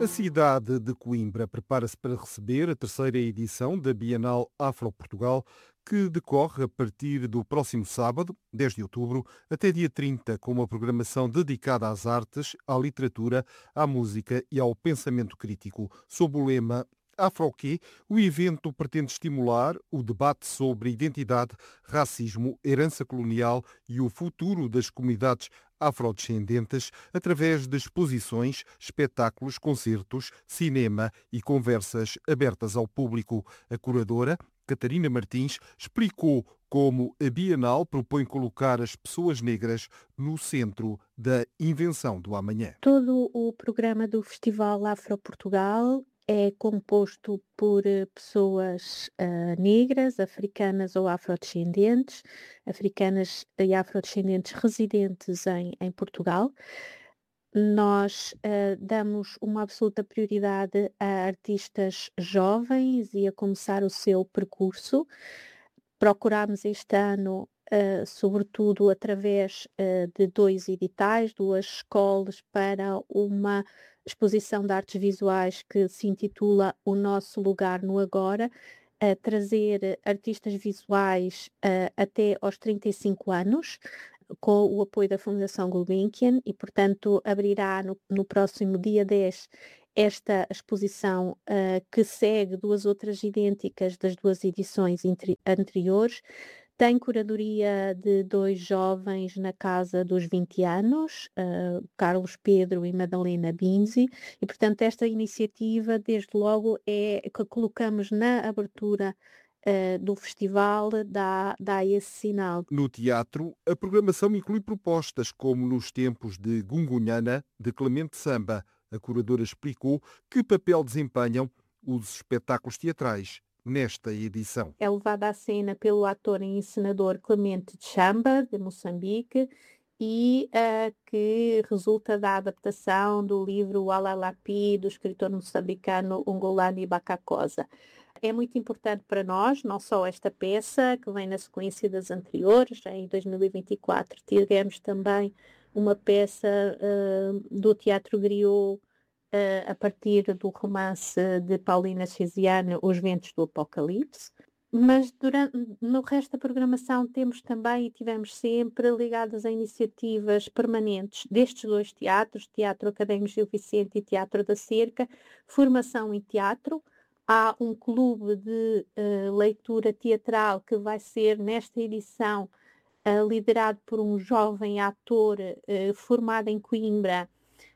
A cidade de Coimbra prepara-se para receber a terceira edição da Bienal Afro-Portugal, que decorre a partir do próximo sábado, 10 de outubro, até dia 30, com uma programação dedicada às artes, à literatura, à música e ao pensamento crítico, sob o lema Afroquê. O evento pretende estimular o debate sobre identidade, racismo, herança colonial e o futuro das comunidades afrodescendentes através de exposições, espetáculos, concertos, cinema e conversas abertas ao público. A curadora, Catarina Martins, explicou como a Bienal propõe colocar as pessoas negras no centro da invenção do amanhã. Todo o programa do Festival Afro-Portugal é composto por pessoas negras, africanas ou afrodescendentes, africanas e afrodescendentes residentes em Portugal. Nós damos uma absoluta prioridade a artistas jovens e a começar o seu percurso. Procuramos este ano, sobretudo através de dois editais, duas escolas para uma exposição de artes visuais que se intitula O Nosso Lugar no Agora, a trazer artistas visuais até aos 35 anos, com o apoio da Fundação Gulbenkian e, portanto, abrirá no próximo dia 10 esta exposição que segue duas outras idênticas das duas edições anteriores. Tem curadoria de dois jovens na casa dos 20 anos, Carlos Pedro e Madalena Binzi, e portanto esta iniciativa desde logo é que colocamos na abertura do festival, dá esse sinal. No teatro, a programação inclui propostas como Nos Tempos de Gungunhana, de Clemente Samba. A curadora explicou que papel desempenham os espetáculos teatrais nesta edição. É levada à cena pelo ator e encenador Clemente Chamba, de Moçambique, e que resulta da adaptação do livro Alalapi, do escritor moçambicano Ungolani Bacacosa. É muito importante para nós, não só esta peça, que vem na sequência das anteriores. Em 2024 tivemos também uma peça do Teatro Griot, a partir do romance de Paulina Chesiane, Os Ventos do Apocalipse. Mas no resto da programação temos também e tivemos sempre ligadas a iniciativas permanentes destes dois teatros, Teatro Académico Gil Vicente e Teatro da Cerca, formação em teatro. Há um clube de leitura teatral que vai ser, nesta edição, liderado por um jovem ator formado em Coimbra,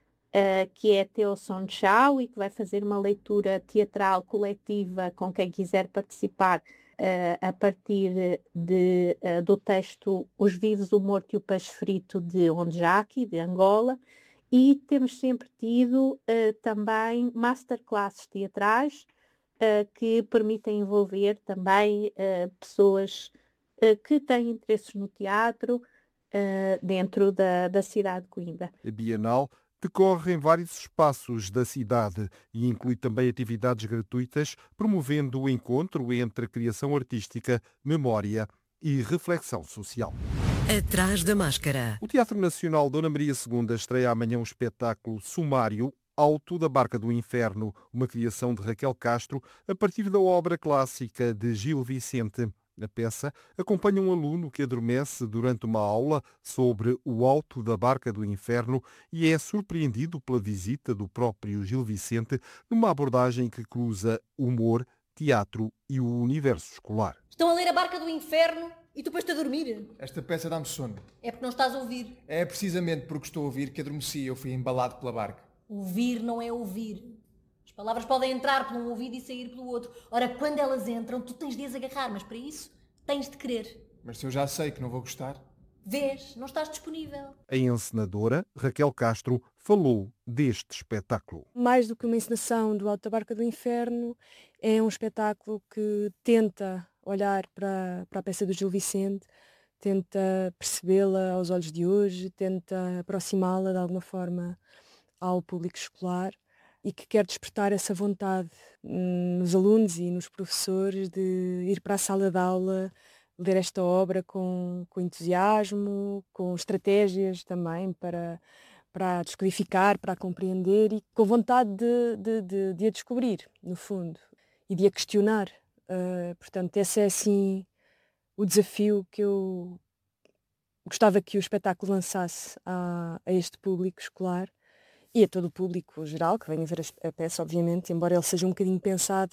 que é Teoson Chau, e que vai fazer uma leitura teatral coletiva com quem quiser participar a partir do texto Os Vivos, o Morto e o Peixe Frito, de Ondjaki, de Angola. E temos sempre tido também masterclasses teatrais que permitem envolver também pessoas que têm interesses no teatro dentro da cidade de Coimbra. A Bienal decorre em vários espaços da cidade e inclui também atividades gratuitas, promovendo o encontro entre a criação artística, memória e reflexão social. Atrás da máscara. O Teatro Nacional Dona Maria II estreia amanhã um espetáculo sumário, Alto da Barca do Inferno, uma criação de Raquel Castro, a partir da obra clássica de Gil Vicente. A peça acompanha um aluno que adormece durante uma aula sobre o Alto da Barca do Inferno e é surpreendido pela visita do próprio Gil Vicente numa abordagem que cruza humor, teatro e o universo escolar. Estão a ler A Barca do Inferno e tu pões-te a dormir. Esta peça dá-me sono. É porque não estás a ouvir. É precisamente porque estou a ouvir que adormeci e eu fui embalado pela barca. Ouvir não é ouvir. As palavras podem entrar por um ouvido e sair pelo outro. Ora, quando elas entram, tu tens de as agarrar, mas para isso tens de querer. Mas se eu já sei que não vou gostar... Vês, não estás disponível. A encenadora, Raquel Castro, falou deste espetáculo. Mais do que uma encenação do Alto da Barca do Inferno, é um espetáculo que tenta olhar para a peça do Gil Vicente, tenta percebê-la aos olhos de hoje, tenta aproximá-la de alguma forma ao público escolar e que quer despertar essa vontade nos alunos e nos professores de ir para a sala de aula, ler esta obra com entusiasmo, com estratégias também para para a descodificar, para a compreender e com vontade de a descobrir, no fundo, e de a questionar. Portanto, esse é assim o desafio que eu gostava que o espetáculo lançasse a este público escolar e a todo o público geral que venha ver a peça, obviamente, embora ele seja um bocadinho pensado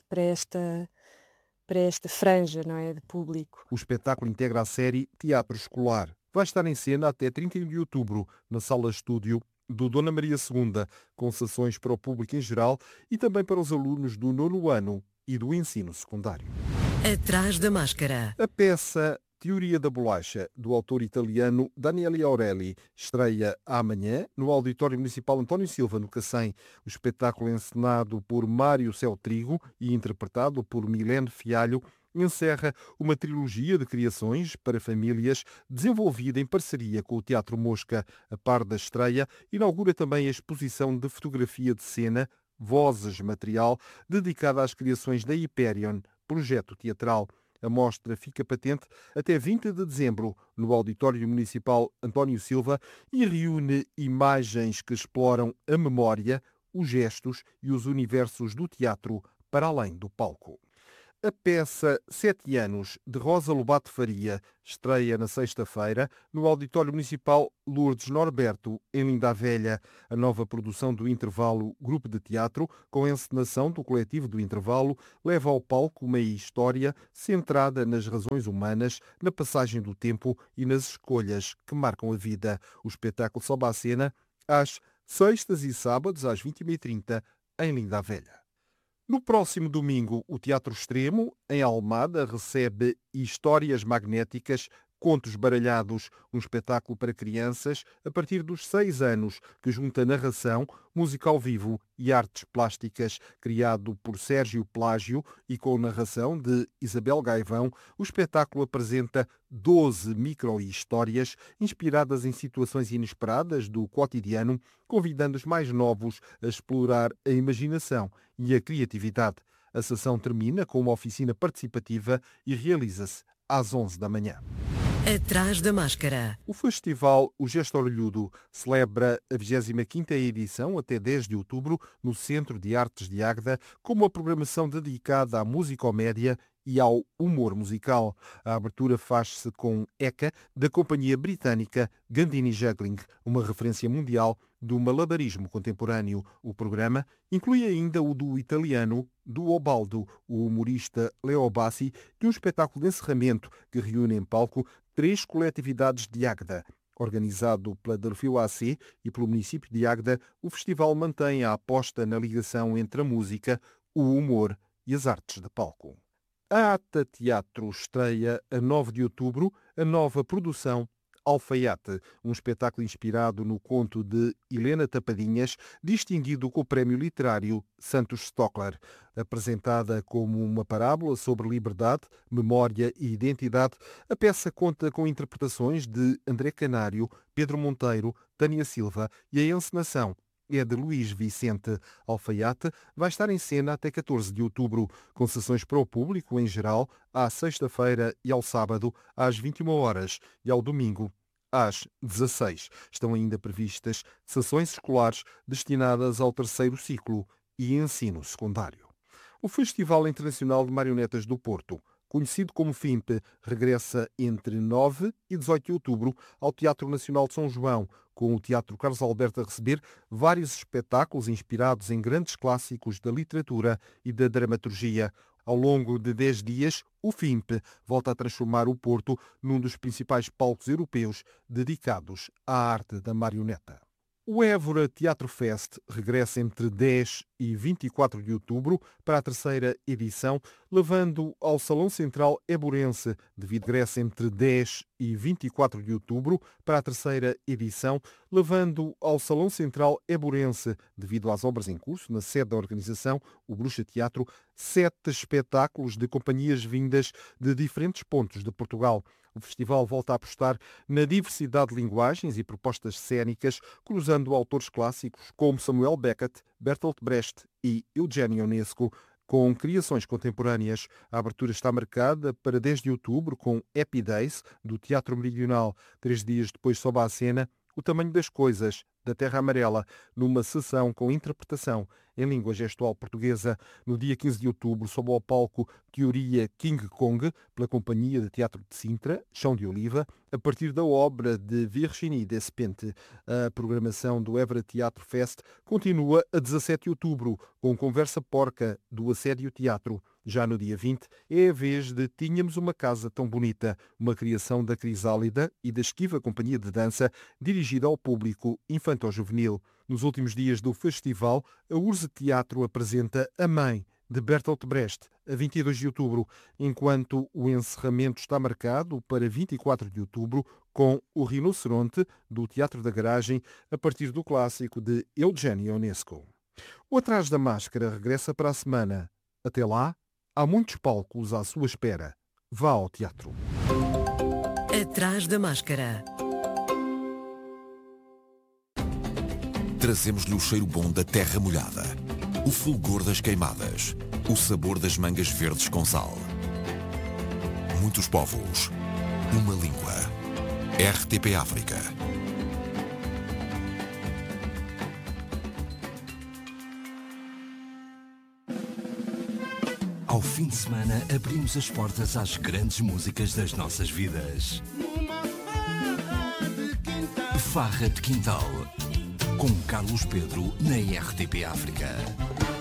para esta franja, não é, de público. O espetáculo integra a série Teatro Escolar. Vai estar em cena até 31 de outubro, na Sala Estúdio do Dona Maria II, com sessões para o público em geral e também para os alunos do 9º ano e do ensino secundário. Atrás da máscara. A peça Teoria da Bolacha, do autor italiano Daniele Aureli, estreia amanhã no Auditório Municipal António Silva, no Cacém. O espetáculo encenado por Mário Céu Trigo e interpretado por Milene Fialho encerra uma trilogia de criações para famílias desenvolvida em parceria com o Teatro Mosca. A par da estreia, inaugura também a exposição de fotografia de cena Vozes Material, dedicada às criações da Hyperion, projeto teatral. A mostra fica patente até 20 de dezembro no Auditório Municipal António Silva e reúne imagens que exploram a memória, os gestos e os universos do teatro para além do palco. A peça 7 anos, de Rosa Lobato Faria, estreia na sexta-feira no Auditório Municipal Lourdes Norberto, em Linda a Velha. A nova produção do Intervalo Grupo de Teatro, com a encenação do coletivo do Intervalo, leva ao palco uma história centrada nas razões humanas, na passagem do tempo e nas escolhas que marcam a vida. O espetáculo sobe à cena às sextas e sábados, às 20h30, em Linda a Velha. No próximo domingo, o Teatro Extremo, em Almada, recebe Histórias Magnéticas, Contos Baralhados, um espetáculo para crianças a partir dos 6 anos, que junta narração, música ao vivo e artes plásticas. Criado por Sérgio Plágio e com narração de Isabel Gaivão, o espetáculo apresenta 12 micro-histórias inspiradas em situações inesperadas do cotidiano, convidando os mais novos a explorar a imaginação e a criatividade. A sessão termina com uma oficina participativa e realiza-se às 11 da manhã. Atrás da máscara. O festival O Gesto Orelhudo celebra a 25ª edição até 10 de outubro no Centro de Artes de Águeda, com uma programação dedicada à musicomédia e ao humor musical. A abertura faz-se com ECA, da companhia britânica Gandini Juggling, uma referência mundial do malabarismo contemporâneo. O programa inclui ainda o do italiano do Obaldo, o humorista Leo Bassi, e um espetáculo de encerramento que reúne em palco 3 coletividades de Águeda. Organizado pela Delfio AC e pelo município de Águeda, o festival mantém a aposta na ligação entre a música, o humor e as artes de palco. A Ata Teatro estreia a 9 de outubro a nova produção Alfaiate, um espetáculo inspirado no conto de Helena Tapadinhas, distinguido com o prémio literário Santos Stockler. Apresentada como uma parábola sobre liberdade, memória e identidade, a peça conta com interpretações de André Canário, Pedro Monteiro, Tânia Silva e a encenação é de Luís Vicente. Alfaiate vai estar em cena até 14 de outubro, com sessões para o público em geral, à sexta-feira e ao sábado, às 21 horas e ao domingo, às 16. Estão ainda previstas sessões escolares destinadas ao terceiro ciclo e ensino secundário. O Festival Internacional de Marionetas do Porto, conhecido como FIMP, regressa entre 9 e 18 de outubro ao Teatro Nacional de São João, com o Teatro Carlos Alberto a receber vários espetáculos inspirados em grandes clássicos da literatura e da dramaturgia. Ao longo de 10 dias, o FIMP volta a transformar o Porto num dos principais palcos europeus dedicados à arte da marioneta. O Évora Teatro Fest regressa entre 10 e 24 de outubro para a terceira edição, levando ao Salão Central Éborense, devido regressa entre 10 e 24 de outubro para a terceira edição, levando ao Salão Central Éborense, devido às obras em curso, na sede da organização, o Bruxa Teatro, 7 espetáculos de companhias vindas de diferentes pontos de Portugal. O festival volta a apostar na diversidade de linguagens e propostas cênicas, cruzando autores clássicos como Samuel Beckett, Bertolt Brecht e Eugênio Ionesco, com criações contemporâneas. A abertura está marcada para 10 de outubro com Happy Days, do Teatro Meridional. 3 dias depois sobe à cena O Tamanho das Coisas, da Terra Amarela, numa sessão com interpretação em língua gestual portuguesa, no dia 15 de outubro, sob o palco Teoria King Kong, pela Companhia de Teatro de Sintra, Chão de Oliva, a partir da obra de Virginie Despentes. A programação do Évora Teatro Fest continua a 17 de outubro, com Conversa Porca, do Assédio Teatro. Já no dia 20, é a vez de Tínhamos uma Casa Tão Bonita, uma criação da Crisálida e da Esquiva Companhia de Dança, dirigida ao público infanto-juvenil. Nos últimos dias do festival, a Urze Teatro apresenta A Mãe, de Bertolt Brecht, a 22 de outubro, enquanto o encerramento está marcado para 24 de outubro com O Rinoceronte, do Teatro da Garagem, a partir do clássico de Eugênio Ionesco. O Atrás da Máscara regressa para a semana. Até lá, há muitos palcos à sua espera. Vá ao teatro. Atrás da Máscara. Trazemos-lhe o cheiro bom da terra molhada, o fulgor das queimadas, o sabor das mangas verdes com sal. Muitos povos, uma língua. RTP África. Ao fim de semana, abrimos as portas às grandes músicas das nossas vidas. Farra de Quintal, com Carlos Pedro na RTP África.